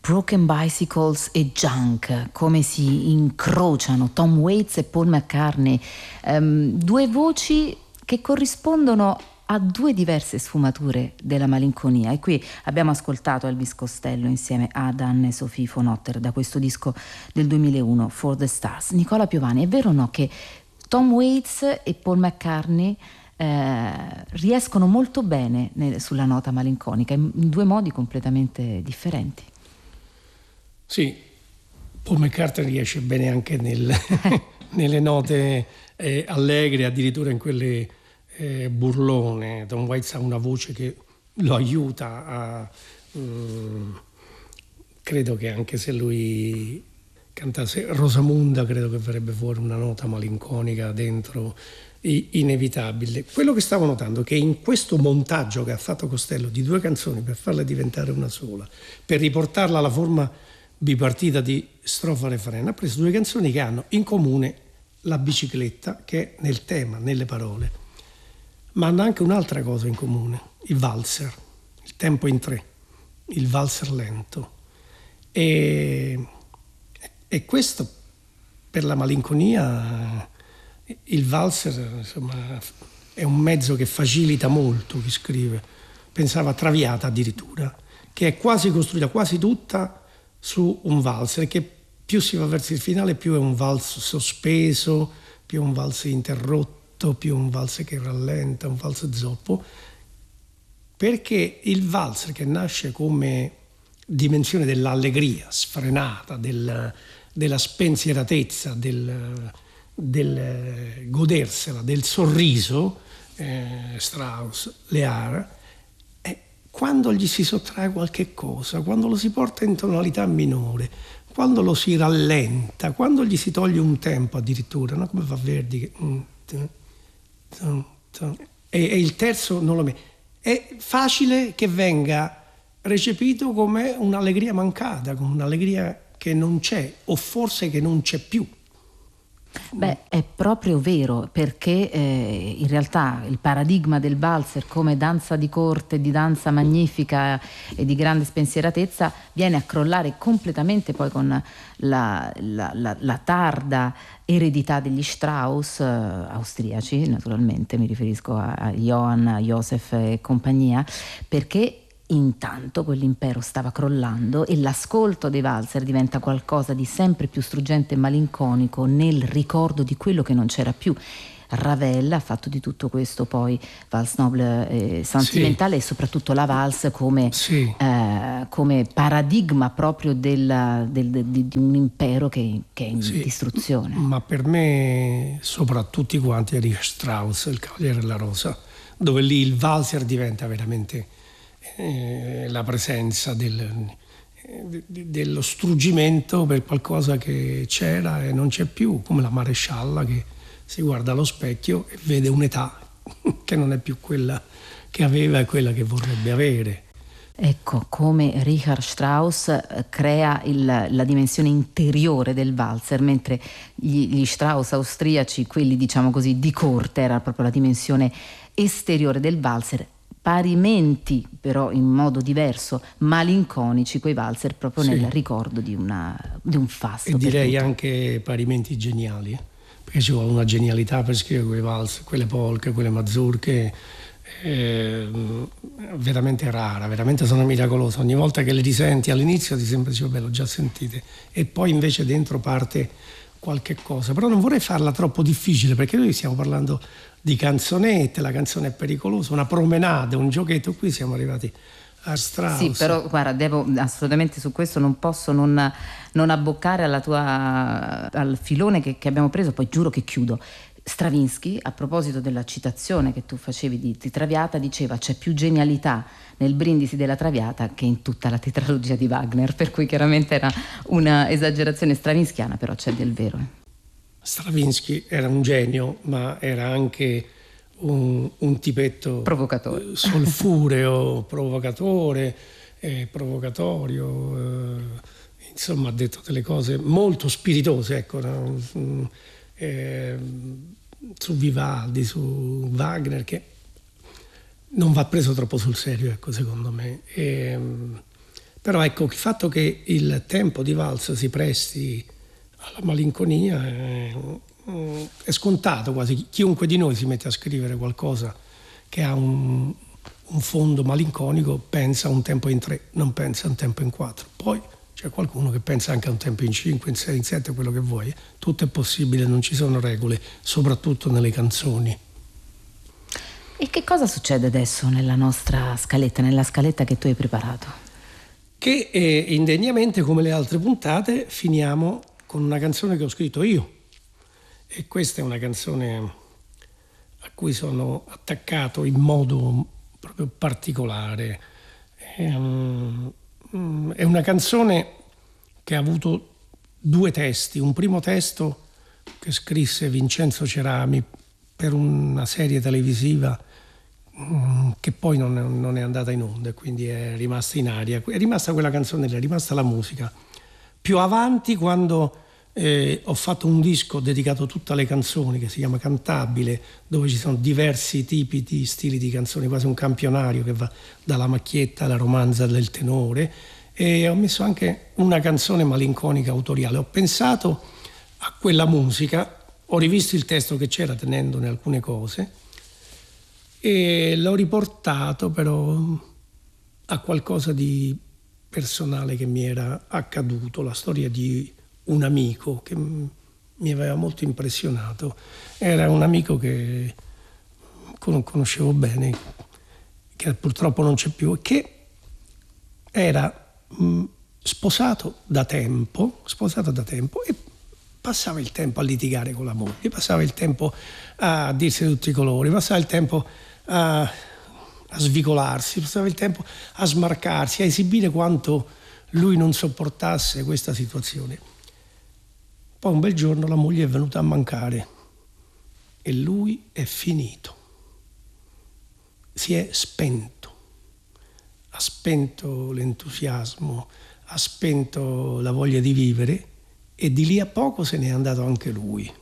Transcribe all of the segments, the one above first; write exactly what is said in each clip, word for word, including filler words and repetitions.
Broken Bicycles e Junk, come si incrociano Tom Waits e Paul McCartney, um, due voci che corrispondono a due diverse sfumature della malinconia. E qui abbiamo ascoltato Elvis Costello insieme ad Anne e Sophie von Otter da questo disco del duemilauno, For the Stars. Nicola Piovani, è vero o no che Tom Waits e Paul McCartney eh, riescono molto bene nel, sulla nota malinconica, in, in due modi completamente differenti? Sì, Paul McCartney riesce bene anche nel, nelle note eh, allegre, addirittura in quelle eh, burlone. Tom Waits ha una voce che lo aiuta a... Um, credo che anche se lui cantasse Rosamunda, credo che verrebbe fuori una nota malinconica dentro, inevitabile. Quello che stavo notando è che in questo montaggio che ha fatto Costello di due canzoni per farle diventare una sola, per riportarla alla forma bipartita di strofa refreno, ha preso due canzoni che hanno in comune la bicicletta, che è nel tema, nelle parole, ma hanno anche un'altra cosa in comune, il valzer, il tempo in tre, il valzer lento. E, e questo per la malinconia, il valzer, insomma, è un mezzo che facilita molto chi scrive. Pensava a Traviata addirittura, che è quasi costruita, quasi tutta su un valzer, che più si va verso il finale più è un valzer sospeso, più è un valzer interrotto, più è un valzer che rallenta, un valzer zoppo, perché il valzer, che nasce come dimensione dell'allegria sfrenata, del, della spensieratezza, del, del godersela, del sorriso, eh, Strauss, Lear, quando gli si sottrae qualche cosa, quando lo si porta in tonalità minore, quando lo si rallenta, quando gli si toglie un tempo addirittura, no? Come fa Verdi che... E, e il terzo non lo mette. È facile che venga recepito come un'allegria mancata, come un'allegria che non c'è, o forse che non c'è più. Beh, è proprio vero, perché eh, in realtà il paradigma del valzer come danza di corte, di danza magnifica e di grande spensieratezza viene a crollare completamente poi con la, la, la, la tarda eredità degli Strauss, eh, austriaci naturalmente, mi riferisco a, a Johann, Joseph e compagnia, perché intanto quell'impero stava crollando e l'ascolto dei valzer diventa qualcosa di sempre più struggente e malinconico nel ricordo di quello che non c'era più. Ravel ha fatto di tutto questo poi Valse Noble e Sentimentale, sì. E soprattutto la valse come, sì. eh, come paradigma proprio del, del, del, di un impero che, che è in sì. distruzione. Ma per me sopra tutti quanti è Richard Strauss, Il Cavaliere della Rosa, dove lì il valzer diventa veramente Eh, la presenza del, de, dello struggimento per qualcosa che c'era e non c'è più, come la marescialla che si guarda allo specchio e vede un'età che non è più quella che aveva e quella che vorrebbe avere. Ecco come Richard Strauss crea il, la dimensione interiore del valzer, mentre gli, gli Strauss austriaci, quelli diciamo così di corte, era proprio la dimensione esteriore del valzer. Parimenti, però in modo diverso, malinconici quei valzer proprio sì. nel ricordo di, una, di un fasto. E direi anche parimenti geniali, eh? Perché ci vuole una genialità per scrivere quei valzer, quelle polche, quelle mazurche, eh, veramente rara, veramente sono miracolose. Ogni volta che le risenti all'inizio ti sembra, dice, vabbè, l'ho già sentite, e poi invece dentro parte qualche cosa. Però non vorrei farla troppo difficile, perché noi stiamo parlando di canzonette, la canzone è pericolosa, una promenade, un giochetto, qui siamo arrivati a Strauss. Sì, però guarda, devo assolutamente su questo non posso non, non abboccare alla tua, al filone che, che abbiamo preso, poi giuro che chiudo. Stravinsky, a proposito della citazione che tu facevi di, di Traviata, diceva c'è più genialità nel Brindisi della Traviata che in tutta la tetralogia di Wagner, per cui chiaramente era una esagerazione stravinskiana, però c'è del vero. Stravinsky era un genio, ma era anche un, un tipetto provocatore, solfureo, provocatore, eh, provocatorio, eh, insomma ha detto delle cose molto spiritose, ecco, no? eh, su Vivaldi, su Wagner, che non va preso troppo sul serio, ecco, secondo me. E, Però ecco, il fatto che il tempo di valzer si presti alla malinconia è, è scontato quasi. Chiunque di noi si mette a scrivere qualcosa che ha un, un fondo malinconico pensa a un tempo in tre, non pensa a un tempo in quattro. Poi c'è qualcuno che pensa anche a un tempo in cinque, in sei, in sette, quello che vuoi. Tutto è possibile, non ci sono regole, soprattutto nelle canzoni. E che cosa succede adesso nella nostra scaletta, nella scaletta che tu hai preparato? Che eh, indegnamente, come le altre puntate, finiamo con una canzone che ho scritto io. E questa è una canzone a cui sono attaccato in modo proprio particolare. È, um, è una canzone che ha avuto due testi. Un primo testo che scrisse Vincenzo Cerami per una serie televisiva che poi non, non è andata in onda, quindi è rimasta in aria. È rimasta quella canzone, è rimasta la musica. Più avanti, quando eh, ho fatto un disco dedicato a tutte le canzoni, che si chiama Cantabile, dove ci sono diversi tipi di stili di canzoni, quasi un campionario che va dalla macchietta alla romanza del tenore, e ho messo anche una canzone malinconica autoriale. Ho pensato a quella musica, ho rivisto il testo che c'era tenendone alcune cose, e l'ho riportato però a qualcosa di personale che mi era accaduto, la storia di un amico che mi aveva molto impressionato. Era un amico che conoscevo bene, che purtroppo non c'è più, e che era mh, sposato da tempo, sposato da tempo e passava il tempo a litigare con la moglie, passava il tempo a dirsi tutti i colori, passava il tempo a, a svicolarsi, passava il tempo a smarcarsi, a esibire quanto lui non sopportasse questa situazione. Poi un bel giorno la moglie è venuta a mancare e lui è finito, si è spento, ha spento l'entusiasmo, ha spento la voglia di vivere, e di lì a poco se n'è andato anche lui.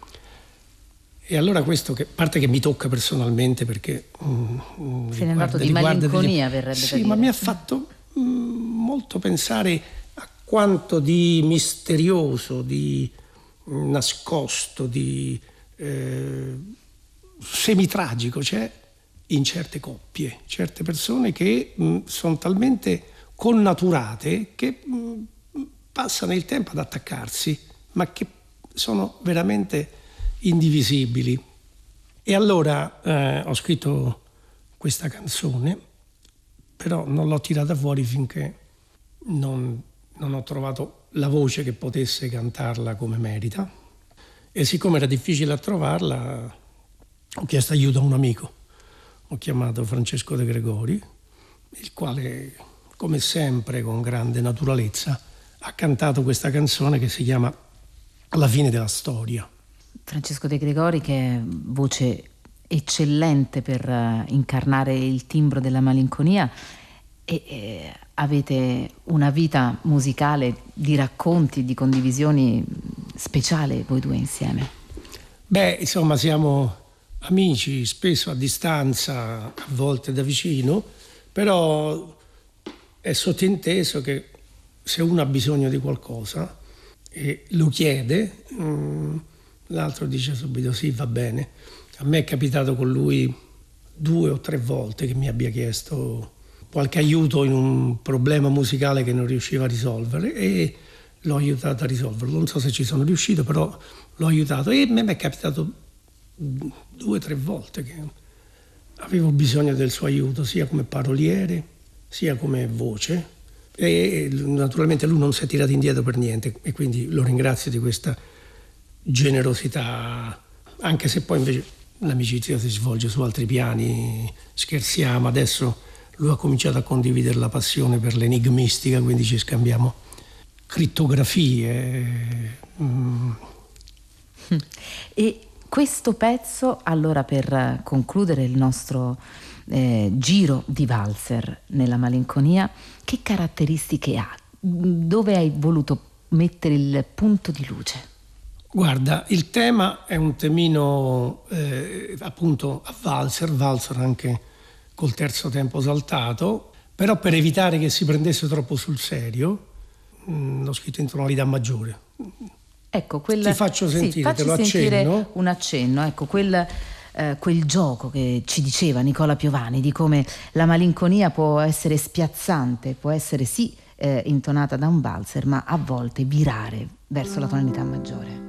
E allora questo, che parte che mi tocca personalmente, perché mm, se n'è andato di malinconia, verrebbe sì, da dire. Ma mi ha fatto mm, molto pensare a quanto di misterioso, di nascosto, di eh, semitragico c'è in certe coppie, certe persone che mh, sono talmente connaturate che mh, passano il tempo ad attaccarsi, ma che sono veramente indivisibili. E allora eh, ho scritto questa canzone, però non l'ho tirata fuori finché non, non ho trovato la voce che potesse cantarla come merita, e siccome era difficile a trovarla ho chiesto aiuto a un amico, ho chiamato Francesco De Gregori, il quale, come sempre, con grande naturalezza ha cantato questa canzone che si chiama Alla fine della storia. Francesco De Gregori, che è voce eccellente per uh, incarnare il timbro della malinconia, e eh, avete una vita musicale di racconti, di condivisioni speciale voi due insieme. Beh, insomma, siamo amici, spesso a distanza, a volte da vicino, però è sottinteso che se uno ha bisogno di qualcosa e lo chiede, mh, l'altro dice subito sì, va bene. A me è capitato con lui due o tre volte che mi abbia chiesto qualche aiuto in un problema musicale che non riusciva a risolvere, e l'ho aiutato a risolverlo. Non so se ci sono riuscito, però l'ho aiutato, e a me è capitato due o tre volte che avevo bisogno del suo aiuto, sia come paroliere, sia come voce. E naturalmente lui non si è tirato indietro per niente, e quindi lo ringrazio di questa generosità, anche se poi invece l'amicizia si svolge su altri piani, scherziamo. Adesso lui ha cominciato a condividere la passione per l'enigmistica, quindi ci scambiamo crittografie. Mm. E questo pezzo, allora, per concludere il nostro eh, giro di valzer nella malinconia, che caratteristiche ha? Dove hai voluto mettere il punto di luce? Guarda, il tema è un temino eh, appunto a valzer, valzer anche col terzo tempo saltato, Però per evitare che si prendesse troppo sul serio, mh, l'ho scritto in tonalità maggiore. Ecco, quel, ti faccio sentire, sì, te lo sentire accenno. un accenno, ecco, quel, eh, quel gioco che ci diceva Nicola Piovani di come la malinconia può essere spiazzante, può essere sì eh, intonata da un valzer, ma a volte virare verso la tonalità maggiore.